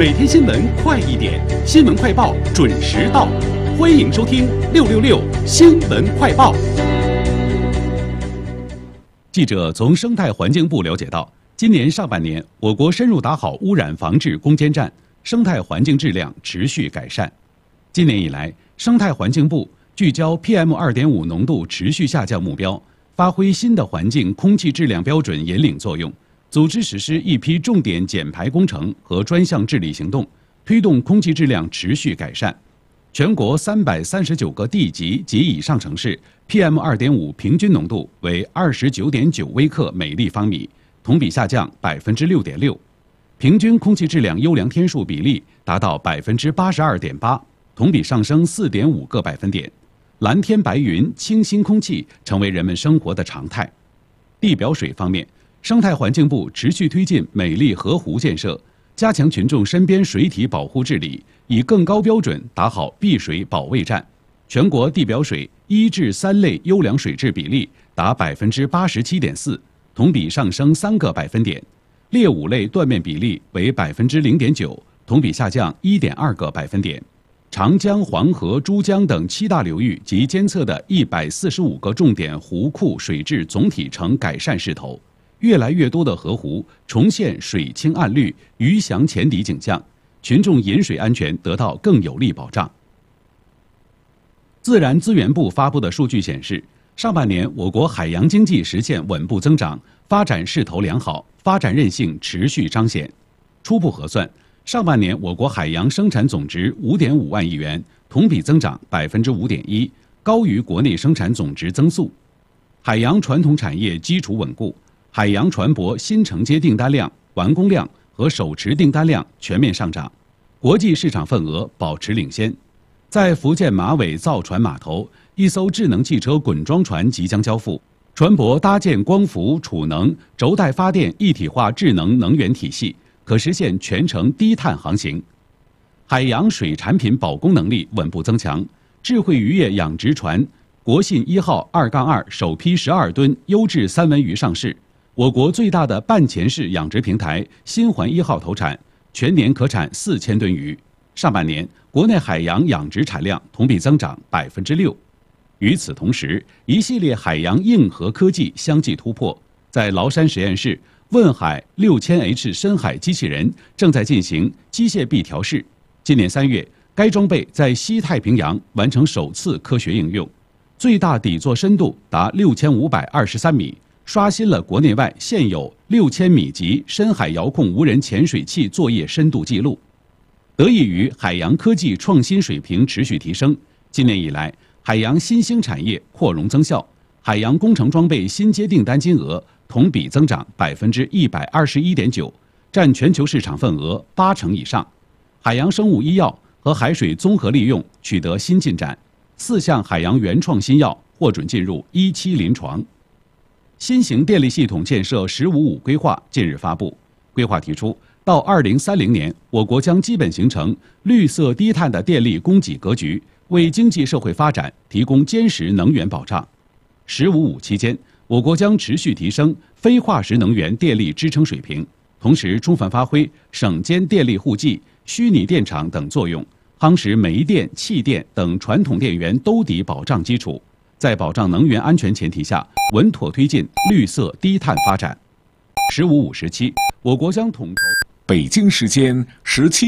每天新闻快一点，新闻快报准时到，欢迎收听666新闻快报。记者从生态环境部了解到，今年上半年，我国深入打好污染防治攻坚战，生态环境质量持续改善。今年以来，生态环境部聚焦 PM2.5 浓度持续下降目标，发挥新的环境空气质量标准引领作用，组织实施一批重点减排工程和专项治理行动，推动空气质量持续改善。全国339个地级及以上城市 PM2.5 平均浓度为29.9微克每立方米，同比下降6.6%，平均空气质量优良天数比例达到82.8%，同比上升4.5个百分点。蓝天白云、清新空气成为人们生活的常态。地表水方面，生态环境部持续推进美丽河湖建设，加强群众身边水体保护治理，以更高标准打好碧水保卫战。全国地表水1至3类优良水质比例达87.4%，同比上升3个百分点。劣5类断面比例为0.9%，同比下降1.2个百分点。长江、黄河、珠江等7大流域及监测的145个重点湖库水质总体呈改善势头，越来越多的河湖重现水清岸绿、鱼翔浅底景象，群众饮水安全得到更有力保障。自然资源部发布的数据显示，上半年我国海洋经济实现稳步增长，发展势头良好，发展韧性持续彰显。初步核算，上半年我国海洋生产总值5.5万亿元，同比增长5.1%，高于国内生产总值增速。海洋传统产业基础稳固，海洋船舶新承接订单量、完工量和手持订单量全面上涨，国际市场份额保持领先。在福建马尾造船码头，一艘智能汽车滚装船即将交付，船舶搭建光伏、储能、轴带发电一体化智能能源体系，可实现全程低碳航行。海洋水产品保供能力稳步增强，智慧渔业养殖船国信1号2-2首批12吨优质三文鱼上市。我国最大的半潜式养殖平台新环1号投产，全年可产4000吨鱼。上半年，国内海洋养殖产量同比增长6%。与此同时，一系列海洋硬核科技相继突破。在崂山实验室，问海6000H 深海机器人正在进行机械臂调试。今年3月，该装备在西太平洋完成首次科学应用，最大底座深度达6523米，刷新了国内外现有6000米级深海遥控无人潜水器作业深度记录。得益于海洋科技创新水平持续提升，今年以来，海洋新兴产业扩容增效，海洋工程装备新接订单金额同比增长121.9%，占全球市场份额80%以上。海洋生物医药和海水综合利用取得新进展，4项海洋原创新药获准进入1期临床。新型电力系统建设“15-5”规划近日发布，规划提出，到2030年，我国将基本形成绿色低碳的电力供给格局，为经济社会发展提供坚实能源保障。“15-5”期间，我国将持续提升非化石能源电力支撑水平，同时充分发挥省间电力互济、虚拟电厂等作用，夯实煤电、气电等传统电源兜底保障基础，在保障能源安全前提下，稳妥推进绿色低碳发展。“15-5”时期，我国将统筹。 北京时间17